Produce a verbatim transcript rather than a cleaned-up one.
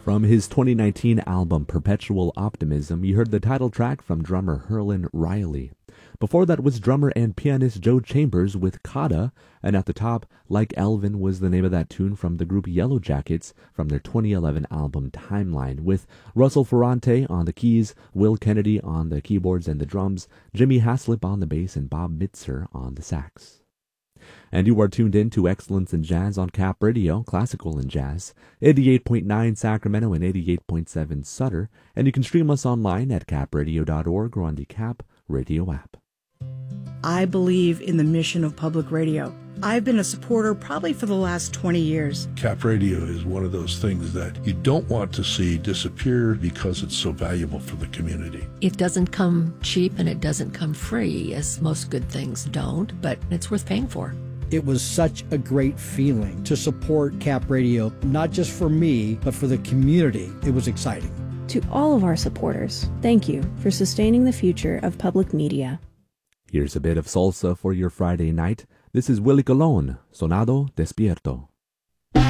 From his twenty nineteen album Perpetual Optimism, you heard the title track from drummer Herlin Riley. Before that was drummer and pianist Joe Chambers with Kata, and at the top, Like Elvin was the name of that tune from the group Yellow Jackets from their twenty eleven album Timeline, with Russell Ferrante on the keys, Will Kennedy on the keyboards and the drums, Jimmy Haslip on the bass, and Bob Mitzer on the sax. And you are tuned in to Excellence in Jazz on Cap Radio, classical and jazz, eighty-eight point nine Sacramento and eighty-eight point seven Sutter, and you can stream us online at cap radio dot org or on the Cap Radio app. I believe in the mission of public radio. I've been a supporter probably for the last twenty years. Cap Radio is one of those things that you don't want to see disappear because it's so valuable for the community. It doesn't come cheap and it doesn't come free, as most good things don't, but it's worth paying for. It was such a great feeling to support Cap Radio, not just for me, but for the community. It was exciting. To all of our supporters, thank you for sustaining the future of public media. Here's a bit of salsa for your Friday night. This is Willie Colon, Sonado Despierto.